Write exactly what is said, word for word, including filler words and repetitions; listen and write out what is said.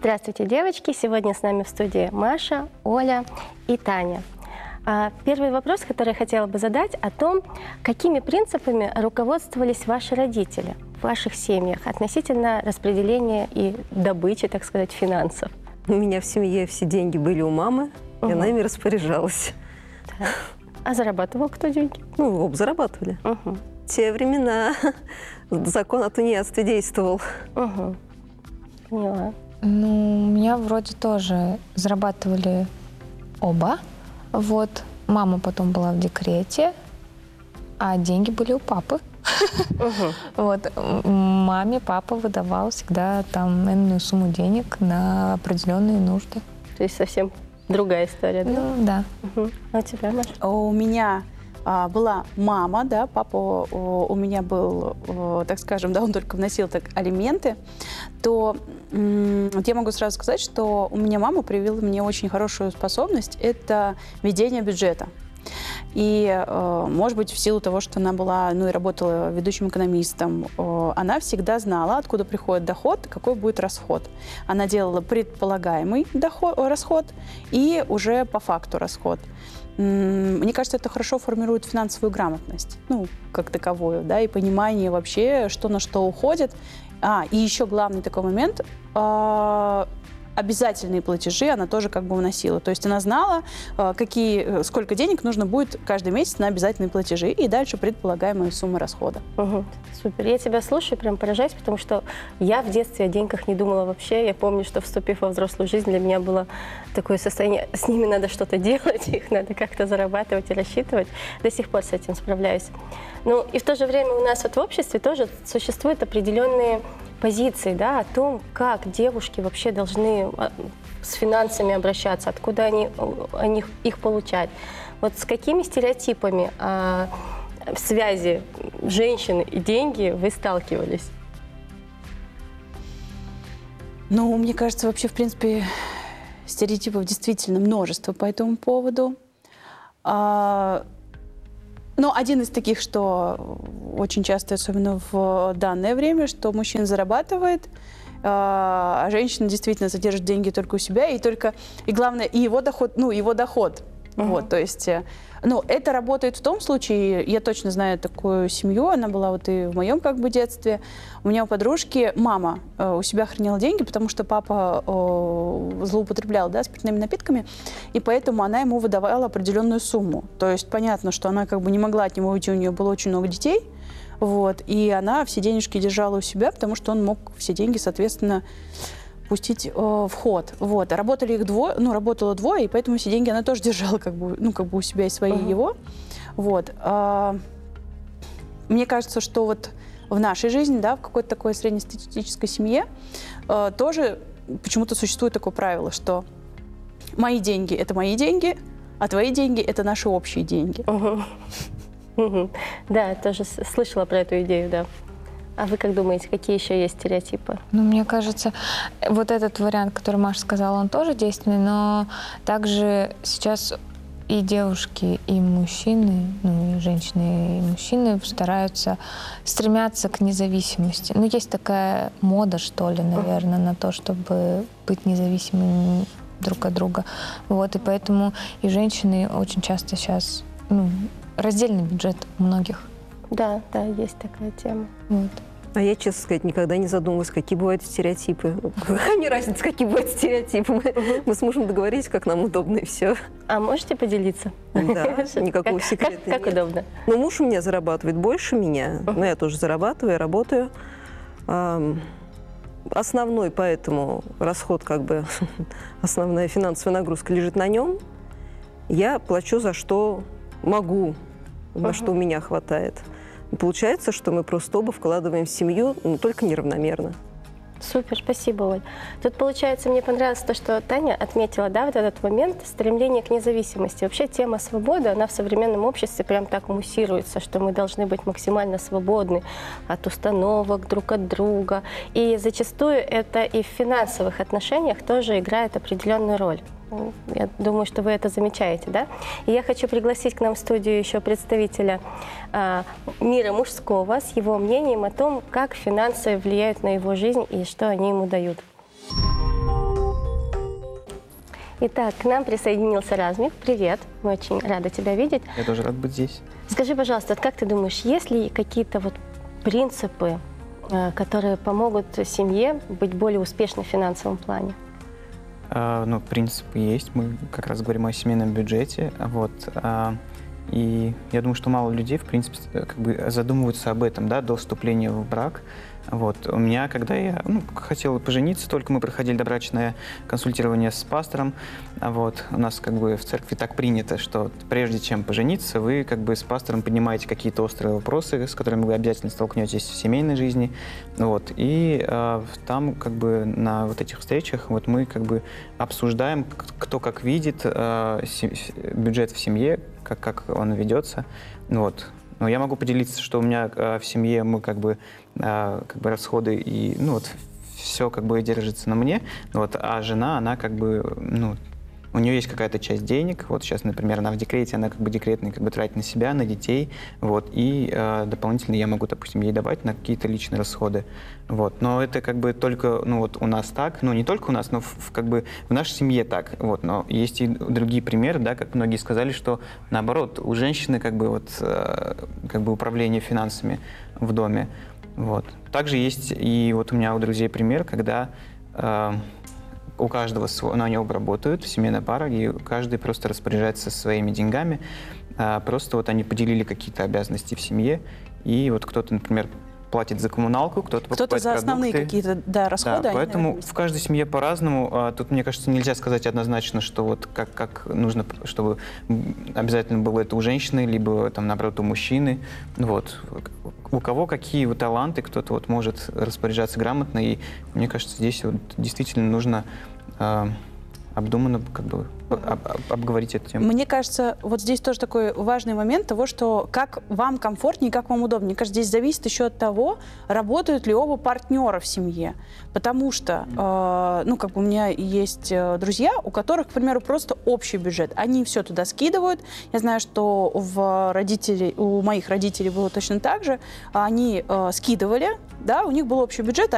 Здравствуйте, девочки! Сегодня с нами в студии Маша, Оля и Таня. Первый вопрос, который я хотела бы задать, о том, какими принципами руководствовались ваши родители в ваших семьях относительно распределения и добычи, так сказать, финансов. У меня в семье все деньги были у мамы, угу. и она ими распоряжалась. Да. А зарабатывал кто деньги? Ну, оба зарабатывали. Угу. Те времена закон о тунеядстве действовал. Угу. Поняла. Ну, у меня вроде тоже зарабатывали оба. Вот. Мама потом была в декрете, а деньги были у папы. Uh-huh. Вот. Маме папа выдавал всегда там энную сумму денег на определенные нужды. То есть совсем другая история, да? Ну, да. Uh-huh. А у тебя, Маша? У меня а, была мама, да, папа у, у меня был, о, так скажем, да, он только вносил так алименты, то м- вот я могу сразу сказать, что у меня мама привила мне очень хорошую способность, это ведение бюджета. И, э, может быть, в силу того, что она была, ну, и работала ведущим экономистом, э, она всегда знала, откуда приходит доход, какой будет расход. Она делала предполагаемый доход, расход и уже по факту расход. Мне кажется, это хорошо формирует финансовую грамотность, ну, как таковую, да, и понимание вообще, что на что уходит. А, и еще главный такой момент э, – обязательные платежи она тоже как бы вносила. То есть она знала, какие, сколько денег нужно будет каждый месяц на обязательные платежи и дальше предполагаемые суммы расхода. Угу. Супер. Я тебя слушаю, прям поражаюсь, потому что я в детстве о деньгах не думала вообще. Я помню, что, вступив во взрослую жизнь, для меня было такое состояние, с ними надо что-то делать, их надо как-то зарабатывать и рассчитывать. До сих пор с этим справляюсь. Ну и в то же время у нас вот в обществе тоже существуют определенные позиции, да, о том, как девушки вообще должны с финансами обращаться, откуда они, они их получать. Вот с какими стереотипами а, в связи женщины и деньги вы сталкивались? Ну, мне кажется, вообще, в принципе, стереотипов действительно множество по этому поводу. А, но один из таких, что очень часто, особенно в данное время, что мужчина зарабатывает, а женщина действительно содержит деньги только у себя, и только, и главное, и его доход, ну, его доход. Uh-huh. Вот, то есть, ну, это работает в том случае, я точно знаю такую семью, она была вот и в моем как бы детстве. У меня у подружки мама э, у себя хранила деньги, потому что папа э, злоупотреблял, да, спиртными напитками, и поэтому она ему выдавала определенную сумму. То есть понятно, что она как бы не могла от него уйти, у нее было очень много детей, вот, и она все денежки держала у себя, потому что он мог все деньги, соответственно, пустить э, в ход. Вот. А работали их двое, ну, работало двое, и поэтому все деньги она тоже держала как бы, ну, как бы у себя и свои uh-huh. его. Вот. А, мне кажется, что вот в нашей жизни, да, в какой-то такой среднестатистической семье э, тоже почему-то существует такое правило, что мои деньги – это мои деньги, а твои деньги – это наши общие деньги. Uh-huh. Uh-huh. Да, я тоже слышала про эту идею, да. А вы как думаете, какие еще есть стереотипы? Ну, мне кажется, вот этот вариант, который Маша сказала, он тоже действенный, но также сейчас и девушки, и мужчины, ну, и женщины, и мужчины стараются, стремятся к независимости. Ну, есть такая мода, что ли, наверное, на то, чтобы быть независимыми друг от друга. Вот, и поэтому и женщины очень часто сейчас, ну, раздельный бюджет у многих. Да, да, есть такая тема. Вот. А я, честно сказать, никогда не задумывалась, какие бывают стереотипы. Какая мне разница, какие бывают стереотипы? Мы, uh-huh. мы сможем договориться, как нам удобно, и все. А можете поделиться? Да, никакого как, секрета как, как нет. удобно? Ну, муж у меня зарабатывает больше меня, uh-huh. но я тоже зарабатываю, работаю. Основной, поэтому расход, как бы, основная финансовая нагрузка лежит на нем. Я плачу за что могу, на uh-huh. что у меня хватает. Получается, что мы просто оба вкладываем в семью, но только неравномерно. Супер, спасибо, Оль. Тут, получается, мне понравилось то, что Таня отметила, да, вот этот момент стремления к независимости. Вообще тема свободы, она в современном обществе прям так муссируется, что мы должны быть максимально свободны от установок друг от друга. И зачастую это и в финансовых отношениях тоже играет определенную роль. Я думаю, что вы это замечаете, да? И я хочу пригласить к нам в студию еще представителя а, мира мужского с его мнением о том, как финансы влияют на его жизнь и что они ему дают. Итак, к нам присоединился Размик. Привет, мы очень рады тебя видеть. Я тоже рад быть здесь. Скажи, пожалуйста, вот как ты думаешь, есть ли какие-то вот принципы, э, которые помогут семье быть более успешной в финансовом плане? А, ну, принципы есть. Мы как раз говорим о семейном бюджете. Вот. А, и я думаю, что мало людей, в принципе, как бы задумываются об этом, да, до вступления в брак. Вот. У меня, когда я ну, хотел пожениться, только мы проходили добрачное консультирование с пастором. Вот. У нас как бы в церкви так принято, что прежде чем пожениться, вы как бы с пастором поднимаете какие-то острые вопросы, с которыми вы обязательно столкнетесь в семейной жизни. Вот. И э, там как бы на вот этих встречах вот мы как бы обсуждаем, кто как видит э, бюджет в семье, как, как он ведется. Вот. Но я могу поделиться, что у меня э, в семье мы как бы, э, как бы расходы и ну вот все как бы держится на мне, вот, а жена, она как бы, ну, у нее есть какая-то часть денег, вот сейчас, например, она в декрете, она как бы декретный, как бы тратит на себя, на детей, вот, и э, дополнительно я могу, допустим, ей давать на какие-то личные расходы, вот, но это как бы только, ну, вот у нас так, ну, не только у нас, но в, в, как бы в нашей семье так, вот, но есть и другие примеры, да, как многие сказали, что наоборот, у женщины как бы вот, э, как бы управление финансами в доме, вот. Также есть и вот у меня у друзей пример, когда э, у каждого свой, ну, они оба работают, семейная пара, и каждый просто распоряжается своими деньгами. А, просто вот они поделили какие-то обязанности в семье, и вот кто-то, например, платит за коммуналку, кто-то покупает Кто-то за продукты. основные какие-то, да, расходы. Да, они, поэтому наверное, в каждой семье по-разному. А, тут, мне кажется, нельзя сказать однозначно, что вот как, как нужно, чтобы обязательно было это у женщины, либо там, наоборот, у мужчины. Вот. У кого какие вот таланты, кто-то вот может распоряжаться грамотно, и мне кажется, здесь вот действительно нужно э, обдуманно как бы об, об, обговорить эту тему. Мне кажется, вот здесь тоже такой важный момент того, что как вам комфортнее, как вам удобнее. Мне кажется, здесь зависит еще от того, работают ли оба партнера в семье. Потому что, э, ну, как бы у меня есть э, друзья, у которых, к примеру, просто общий бюджет. Они все туда скидывают. Я знаю, что в родителей, у моих родителей было точно так же. Они э, скидывали, да, у них был общий бюджет,